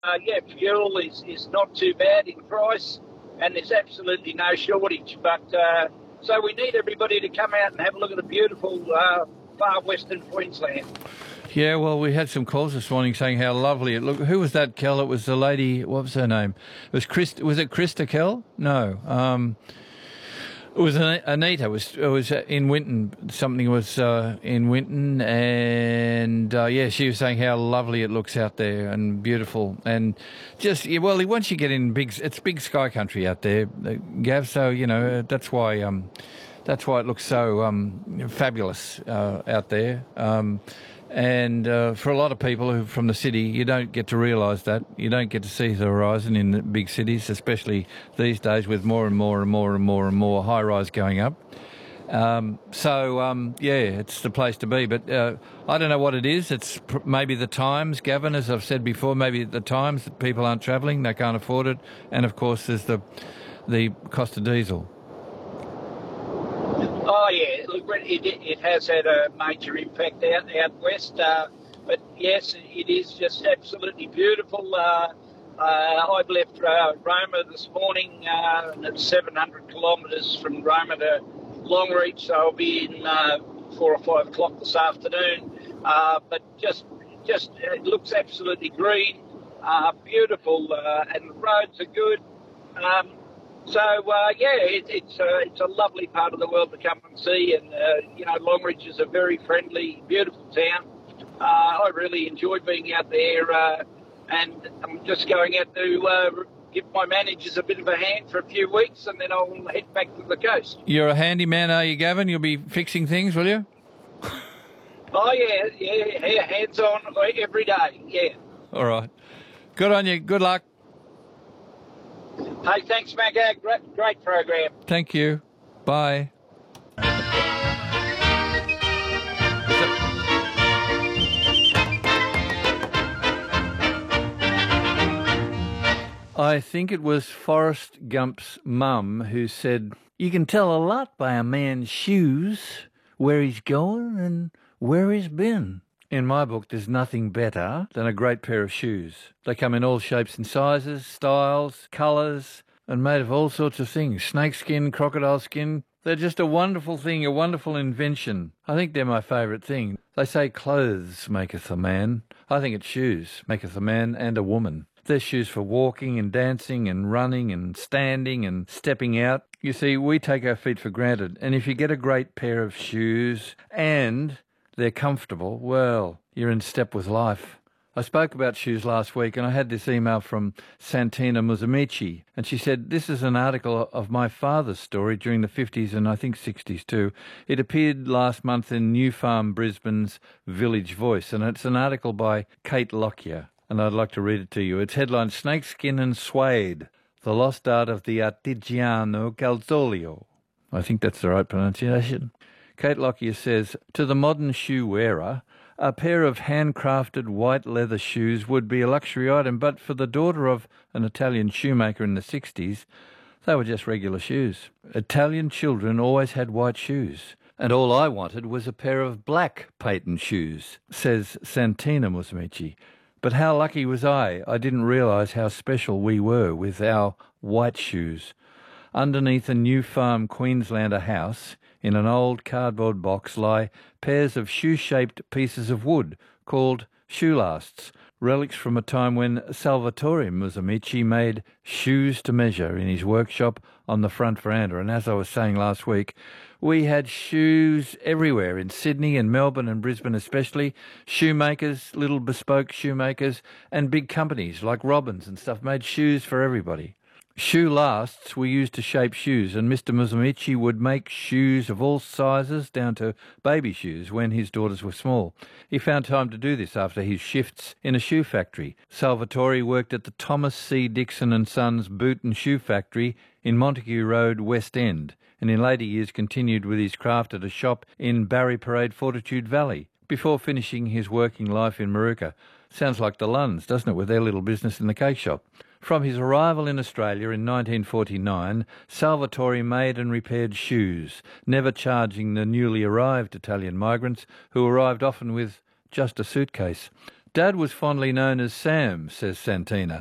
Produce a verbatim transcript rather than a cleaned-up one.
uh, yeah, fuel is, is not too bad in price, and there's absolutely no shortage. But uh, so we need everybody to come out and have a look at the beautiful uh, far western Queensland. Yeah, well, we had some calls this morning saying how lovely it looked. Who was that, Kel? It was the lady. What was her name? It was Chris. Was it Krista Kel? No. Um, it was Anita. It was it was in Winton. Something was uh, in Winton, and uh, yeah, she was saying how lovely it looks out there and beautiful, and just yeah, well, once you get in big, it's big sky country out there, uh, Gav. So you know that's why um, that's why it looks so um, fabulous uh, out there. Um, And uh, for a lot of people who from the city, you don't get to realise that. You don't get to see the horizon in the big cities, especially these days with more and more and more and more and more high-rise going up. Um, so, um, yeah, it's the place to be. But uh, I don't know what it is. It's pr- maybe the times, Gavin, as I've said before, maybe the times that people aren't travelling, they can't afford it. And, of course, there's the, the cost of diesel. Oh yeah, look, it, it has had a major impact out out west, uh, but yes, it is just absolutely beautiful. Uh, uh, I've left uh, Roma this morning, uh, and it's seven hundred kilometres from Roma to Longreach, so I'll be in uh, four or five o'clock this afternoon. Uh, but just, just it looks absolutely green, uh, beautiful, uh, and the roads are good. Um, So, uh, yeah, it, it's, uh, it's a lovely part of the world to come and see. And, uh, you know, Longreach is a very friendly, beautiful town. Uh, I really enjoy being out there. Uh, and I'm just going out to uh, give my managers a bit of a hand for a few weeks, and then I'll head back to the coast. You're a handyman, are you, Gavin? You'll be fixing things, will you? Oh, yeah, yeah, hands-on every day, yeah. All right. Good on you. Good luck. Hey, thanks, Magga. Great, great program. Thank you. Bye. I think it was Forrest Gump's mum who said, "You can tell a lot by a man's shoes, where he's going and where he's been." In my book, there's nothing better than a great pair of shoes. They come in all shapes and sizes, styles, colours, and made of all sorts of things. Snakeskin, crocodile skin. They're just a wonderful thing, a wonderful invention. I think they're my favourite thing. They say clothes maketh a man. I think it's shoes maketh a man and a woman. They're shoes for walking and dancing and running and standing and stepping out. You see, we take our feet for granted. And if you get a great pair of shoes and they're comfortable, well, you're in step with life. I spoke about shoes last week, and I had this email from Santina Musamichi, and she said, "This is an article of my father's story during the fifties and I think sixties too. It appeared last month in New Farm Brisbane's Village Voice, and it's an article by Kate Lockyer, and I'd like to read it to you. It's headlined, Snakeskin and Suede, the lost art of the Artigiano Calzolio." I think that's the right pronunciation. Kate Lockyer says, "To the modern shoe wearer, a pair of handcrafted white leather shoes would be a luxury item, but for the daughter of an Italian shoemaker in the sixties, they were just regular shoes. Italian children always had white shoes, and all I wanted was a pair of black patent shoes," says Santina Musamichi. "But how lucky was I? I didn't realise how special we were with our white shoes. Underneath a New Farm Queenslander house, in an old cardboard box, lie pairs of shoe-shaped pieces of wood called shoe lasts, relics from a time when Salvatore Musamichi made shoes to measure in his workshop on the front veranda. And as I was saying last week, we had shoes everywhere in Sydney and Melbourne and Brisbane especially. Shoemakers, little bespoke shoemakers, and big companies like Robbins and stuff made shoes for everybody. Shoe lasts were used to shape shoes, and Mister Musamichi would make shoes of all sizes down to baby shoes when his daughters were small. He found time to do this after his shifts in a shoe factory. Salvatore worked at the Thomas C. Dixon and Sons Boot and Shoe Factory in Montague Road, West End, and in later years continued with his craft at a shop in Barry Parade, Fortitude Valley, before finishing his working life in Moorooka. Sounds like the Lunns, doesn't it, with their little business in the cake shop. From his arrival in Australia in nineteen forty-nine, Salvatore made and repaired shoes, never charging the newly arrived Italian migrants, who arrived often with just a suitcase. Dad was fondly known as Sam, says Santina.